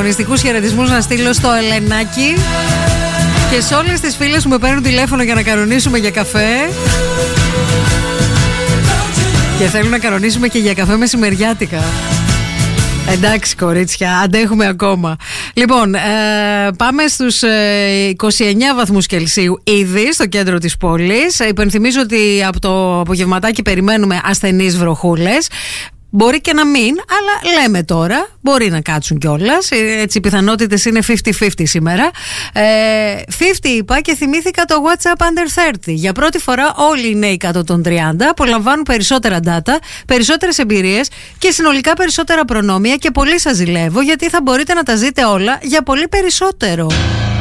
αγωνιστικούς χαιρετισμούς να στείλω στο Ελενάκι και σε όλες τις φίλες που με παίρνουν τηλέφωνο για να κανονίσουμε για καφέ. Και θέλουν να κανονίσουμε και για καφέ μεσημεριάτικα. Εντάξει κορίτσια, αντέχουμε ακόμα. Λοιπόν, πάμε στους 29 βαθμούς Κελσίου ήδη στο κέντρο της πόλης. Υπενθυμίζω ότι από το απογευματάκι περιμένουμε ασθενείς βροχούλες. Μπορεί και να μην, αλλά λέμε τώρα, μπορεί να κάτσουν κιόλας. Έτσι οι πιθανότητες είναι 50-50 σήμερα. 50 είπα και θυμήθηκα το WhatsApp Under 30. Για πρώτη φορά όλοι οι νέοι κάτω των 30 απολαμβάνουν περισσότερα data, περισσότερες εμπειρίες και συνολικά περισσότερα προνόμια και πολύ σας ζηλεύω γιατί θα μπορείτε να τα ζείτε όλα για πολύ περισσότερο.